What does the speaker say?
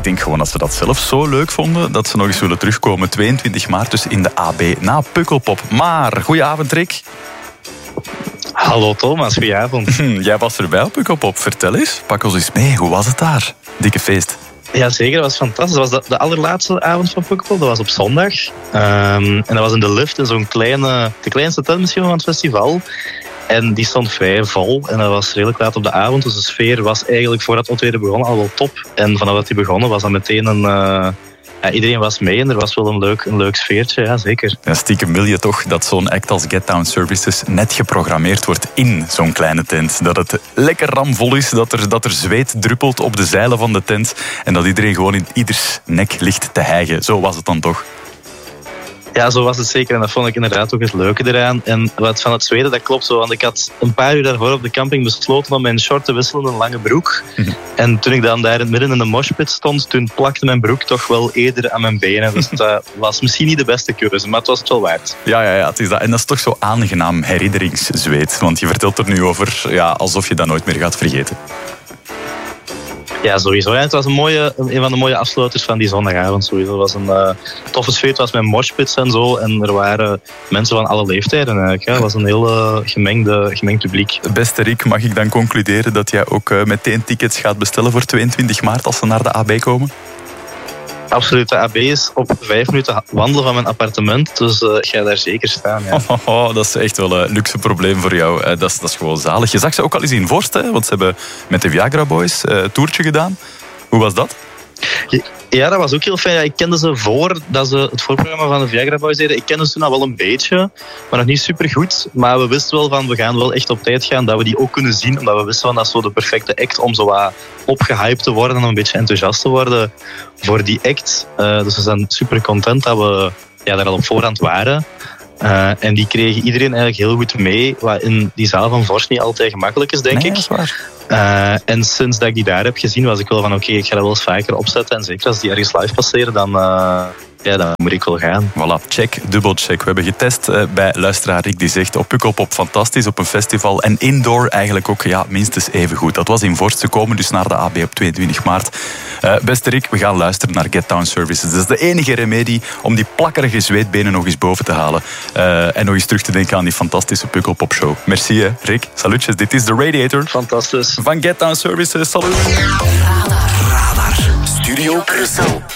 denk gewoon dat ze dat zelf zo leuk vonden dat ze nog eens willen terugkomen. 22 maart dus in de AB na Pukkelpop. Maar, goedenavond Rick. Hallo Thomas, goedenavond. Jij was erbij op Pukkelpop. Vertel eens, pak ons eens mee. Hoe was het daar? Dikke feest. Ja, zeker. Dat was fantastisch. Dat was de allerlaatste avond van Pukkelpop. Dat was op zondag. En dat was in de lift in zo'n de kleinste tent misschien van het festival. En die stond vrij vol. En dat was redelijk laat op de avond. Dus de sfeer was eigenlijk voordat het optreden begon al wel top. En vanaf dat die begonnen was dat meteen iedereen was mee en er was wel een leuk sfeertje, ja zeker. Ja, stiekem wil je toch dat zo'n act als Get Down Services net geprogrammeerd wordt in zo'n kleine tent. Dat het lekker ramvol is, dat er zweet druppelt op de zeilen van de tent en dat iedereen gewoon in ieders nek ligt te hijgen. Zo was het dan toch? Ja, zo was het zeker. En dat vond ik inderdaad ook het leuke eraan. En wat van het zweten, dat klopt zo. Want ik had een paar uur daarvoor op de camping besloten om mijn short te wisselen in een lange broek. En toen ik dan daar in het midden in de moshpit stond, toen plakte mijn broek toch wel eerder aan mijn benen. Dus dat was misschien niet de beste keuze, maar het was het wel waard. Ja, het is dat. En dat is toch zo aangenaam herinneringszweet. Want je vertelt er nu over alsof je dat nooit meer gaat vergeten. Ja, sowieso. Ja, het was een van de mooie afsluiters van die zondagavond. Sowieso. Het was een toffe sfeer. Het was met moshpits en zo. En er waren mensen van alle leeftijden eigenlijk. Ja. Het was een heel gemengd publiek. Beste Rick, mag ik dan concluderen dat jij ook meteen tickets gaat bestellen voor 22 maart als ze naar de AB komen? Absoluut, de AB is op 5 minuten wandelen van mijn appartement, dus ik ga daar zeker staan. Ja. Dat is echt wel een luxe probleem voor jou. Dat is gewoon zalig. Je zag ze ook al eens in Vorst, hè? Want ze hebben met de Viagra Boys een toertje gedaan. Hoe was dat? Ja, dat was ook heel fijn. Ja, ik kende ze voordat ze het voorprogramma van de Viagra Boys deden. Ik kende ze toen al wel een beetje, maar nog niet super goed. Maar we wisten wel van, we gaan wel echt op tijd gaan, dat we die ook kunnen zien. Omdat we wisten van, dat is zo de perfecte act om zo wat opgehyped te worden en een beetje enthousiast te worden voor die act. Dus we zijn super content dat we daar al op voorhand waren. En die kregen iedereen eigenlijk heel goed mee, wat in die zaal van Vorst niet altijd gemakkelijk is, denk ik. Dat is waar. En sinds dat ik die daar heb gezien, was ik wel van oké, ik ga dat wel eens vaker opzetten. En zeker als die ergens live passeren, dan moet ik wel gaan. Voilà, check, dubbelcheck. We hebben getest bij luisteraar Rick, die zegt op Pukkelpop fantastisch, op een festival. En indoor eigenlijk ook minstens even goed. Dat was in Vorst. Ze komen dus naar de AB op 22 maart. Beste Rick, we gaan luisteren naar Get Down Services. Dat is de enige remedie om die plakkerige zweetbenen nog eens boven te halen. En nog eens terug te denken aan die fantastische Pukkelpop show. Merci Rick, salutjes. Dit is The Radiator. Fantastisch. Van Get Down Services. Salut. Radar. Studio Brussel.